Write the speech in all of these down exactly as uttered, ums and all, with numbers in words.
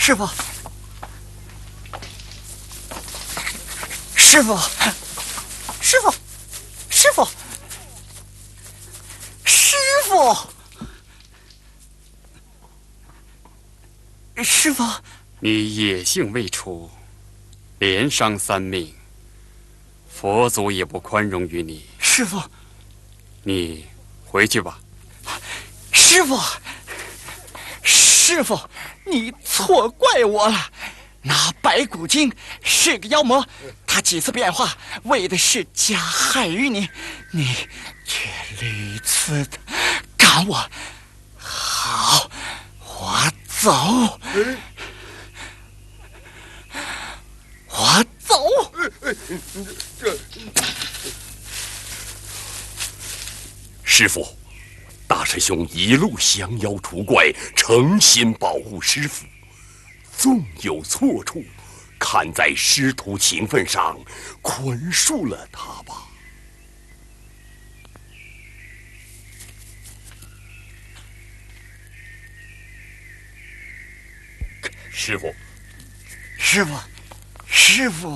师傅，师傅，师傅，师傅，师傅，师傅， 你野性未除，连伤三命，佛祖也不宽容于你。 师傅， 你回去吧。 师傅，师傅，你错怪我了。那白骨精是个妖魔，他几次变化，为的是加害于你，你却屡次的赶我。好，我走，我走。 这师傅，大师兄一路降妖除怪，诚心保护师傅。纵有错处，看在师徒情分上，宽恕了他吧。师傅， 师傅，师傅，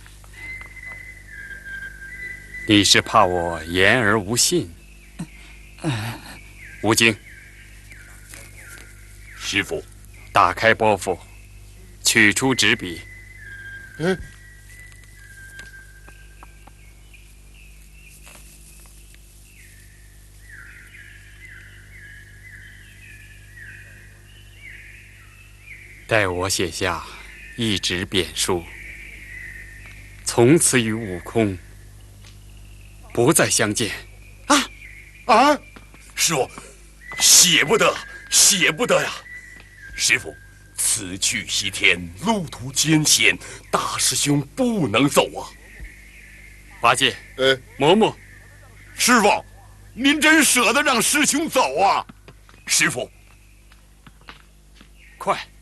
你是怕我言而无信？吴京， 师傅， 打开包袱，取出纸笔。 嗯。 待我写下一纸贬书，从此与悟空不再相见。 啊啊！师傅，写不得，写不得呀！师傅，此去西天，路途艰险，大师兄不能走啊！ 八戒， 呃， 嬷嬷， 师傅，您真舍得让师兄走啊？师傅， 快！